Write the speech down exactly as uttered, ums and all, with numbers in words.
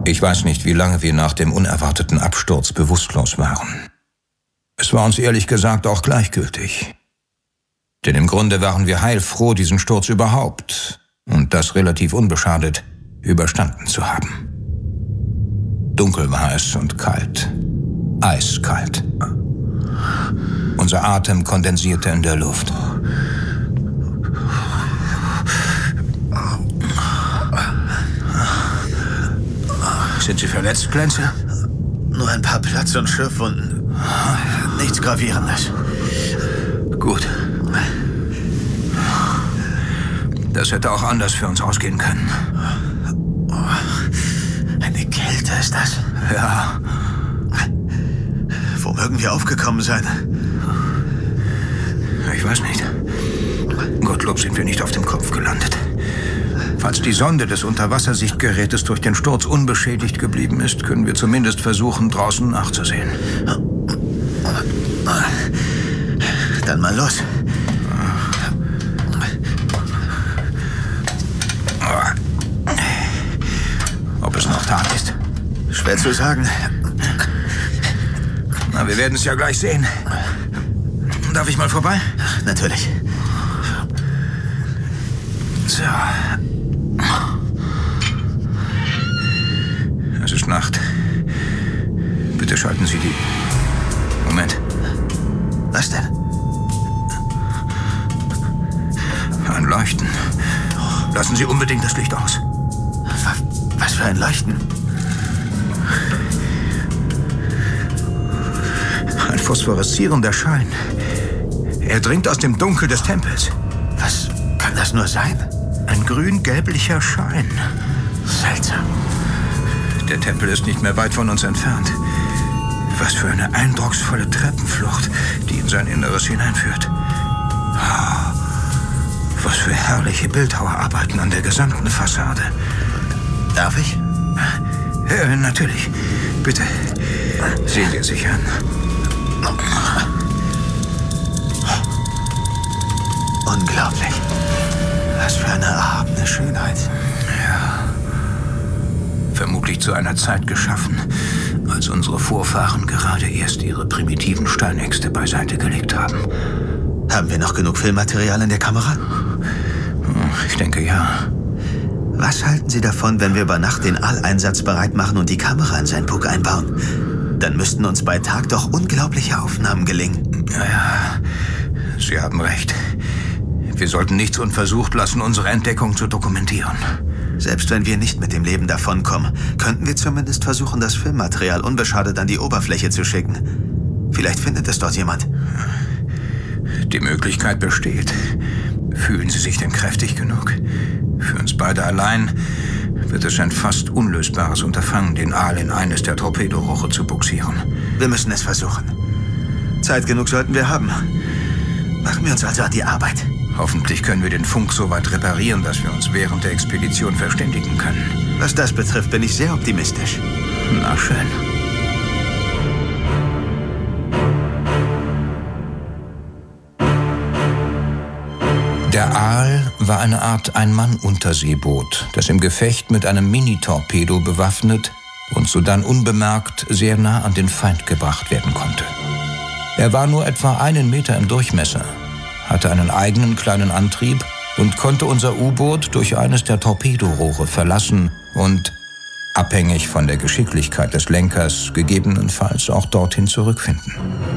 Ich weiß nicht, wie lange wir nach dem unerwarteten Absturz bewusstlos waren. Es war uns ehrlich gesagt auch gleichgültig. Denn im Grunde waren wir heilfroh, diesen Sturz überhaupt, und das relativ unbeschadet, überstanden zu haben. Dunkel war es und kalt. Eiskalt. Unser Atem kondensierte in der Luft. Sind Sie verletzt, Glänzer? Nur ein paar Platz- und Schürfwunden. Nichts Gravierendes. Gut. Das hätte auch anders für uns ausgehen können. Eine Kälte ist das? Ja. Wo mögen wir aufgekommen sein? Ich weiß nicht. Gottlob sind wir nicht auf dem Kopf gelandet. Falls die Sonde des Unterwassersichtgerätes durch den Sturz unbeschädigt geblieben ist, können wir zumindest versuchen, draußen nachzusehen. Dann mal los. Ob es noch Tag ist? Schwer zu sagen. Na, wir werden es ja gleich sehen. Darf ich mal vorbei? Natürlich. So. Es ist Nacht. Bitte schalten Sie die... Moment. Was denn? Ein Leuchten. Lassen Sie unbedingt das Licht aus. Was für ein Leuchten? Ein phosphoreszierender Schein. Er dringt aus dem Dunkel des Tempels. Was kann das nur sein? Ein grün-gelblicher Schein. Seltsam. Der Tempel ist nicht mehr weit von uns entfernt. Was für eine eindrucksvolle Treppenflucht, die in sein Inneres hineinführt. Was für herrliche Bildhauerarbeiten an der gesamten Fassade. Darf ich? Ja, natürlich. Bitte. Sehen Sie sich an. Unglaublich. Was für eine erhabene Schönheit. Ja. Vermutlich zu einer Zeit geschaffen, als unsere Vorfahren gerade erst ihre primitiven Steinäxte beiseite gelegt haben. Haben wir noch genug Filmmaterial in der Kamera? Ich denke, ja. Was halten Sie davon, wenn wir über Nacht den All-Einsatz bereit machen und die Kamera in sein Bug einbauen? Dann müssten uns bei Tag doch unglaubliche Aufnahmen gelingen. Ja, ja. Sie haben recht. Wir sollten nichts unversucht lassen, unsere Entdeckung zu dokumentieren. Selbst wenn wir nicht mit dem Leben davonkommen, könnten wir zumindest versuchen, das Filmmaterial unbeschadet an die Oberfläche zu schicken. Vielleicht findet es dort jemand. Die Möglichkeit besteht. Fühlen Sie sich denn kräftig genug? Für uns beide allein wird es ein fast unlösbares Unterfangen, den Aal in eines der Torpedorohre zu buxieren. Wir müssen es versuchen. Zeit genug sollten wir haben. Machen wir uns also an die Arbeit. Hoffentlich können wir den Funk so weit reparieren, dass wir uns während der Expedition verständigen können. Was das betrifft, bin ich sehr optimistisch. Na schön. Der Aal war eine Art Ein-Mann-Unterseeboot, das im Gefecht mit einem Mini-Torpedo bewaffnet und sodann unbemerkt sehr nah an den Feind gebracht werden konnte. Er war nur etwa einen Meter im Durchmesser, hatte einen eigenen kleinen Antrieb und konnte unser U-Boot durch eines der Torpedorohre verlassen und, abhängig von der Geschicklichkeit des Lenkers, gegebenenfalls auch dorthin zurückfinden.